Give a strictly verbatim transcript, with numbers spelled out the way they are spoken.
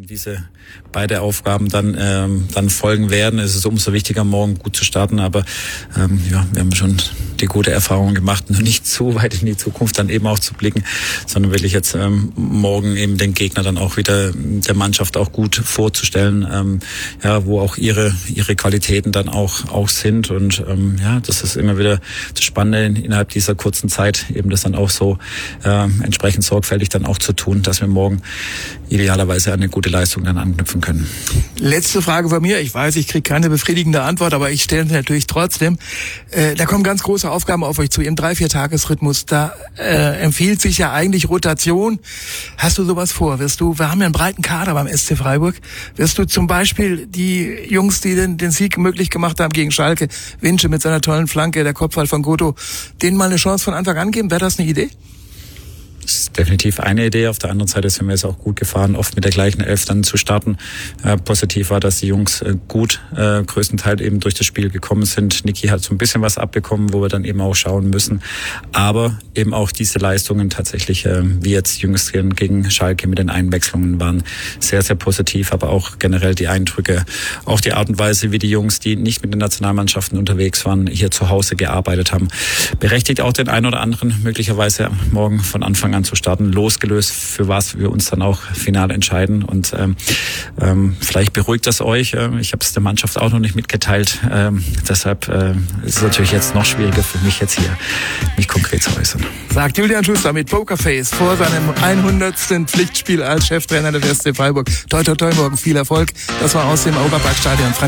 diese beide Aufgaben dann ähm, dann folgen werden. Es ist umso wichtiger, morgen gut zu starten. Aber ähm, ja, wir haben schon die gute Erfahrung gemacht, nur nicht zu weit in die Zukunft dann eben auch zu blicken, sondern wirklich jetzt ähm, morgen eben den Gegner dann auch wieder der Mannschaft auch gut vorzustellen, ähm, ja, wo auch ihre ihre Qualitäten dann auch auch sind. Und ähm, ja, das ist immer wieder das Spannende innerhalb dieser kurzen Zeit, eben das dann auch so äh, entsprechend sorgfältig dann auch zu tun, dass wir morgen idealerweise eine gute Leistung dann anknüpfen können. Letzte Frage von mir. Ich weiß, ich kriege keine befriedigende Antwort, aber ich stelle sie natürlich trotzdem. Äh, da kommen ganz große Aufgaben auf euch zu, im drei vier Tagesrhythmus. Da äh, empfiehlt sich ja eigentlich Rotation. Hast du sowas vor? Wirst du, wir haben ja einen breiten Kader beim S C Freiburg. Wirst du zum Beispiel die Jungs, die den, den Sieg möglich gemacht haben gegen Schalke, Winche mit seiner tollen Flanke, der Kopfball von Goto, denen mal eine Chance von Anfang an geben? Wäre das eine Idee? Das ist definitiv eine Idee. Auf der anderen Seite sind wir jetzt auch gut gefahren, oft mit der gleichen Elf dann zu starten. Äh, positiv war, dass die Jungs äh, gut äh, größtenteils eben durch das Spiel gekommen sind. Niki hat so ein bisschen was abbekommen, wo wir dann eben auch schauen müssen. Aber eben auch diese Leistungen tatsächlich, äh, wie jetzt jüngst gegen Schalke mit den Einwechslungen, waren sehr, sehr positiv. Aber auch generell die Eindrücke, auch die Art und Weise, wie die Jungs, die nicht mit den Nationalmannschaften unterwegs waren, hier zu Hause gearbeitet haben, berechtigt auch den einen oder anderen möglicherweise morgen von Anfang an zu starten, losgelöst, für was wir uns dann auch final entscheiden. Und ähm, ähm, vielleicht beruhigt das euch. Ähm, ich habe es der Mannschaft auch noch nicht mitgeteilt. Ähm, deshalb äh, ist es natürlich jetzt noch schwieriger für mich, jetzt hier mich konkret zu äußern. Sagt Julian Schuster mit Pokerface vor seinem hundertsten Pflichtspiel als Cheftrainer des S C Freiburg. Toi, toi, toi, morgen viel Erfolg. Das war aus dem Auerparkstadion.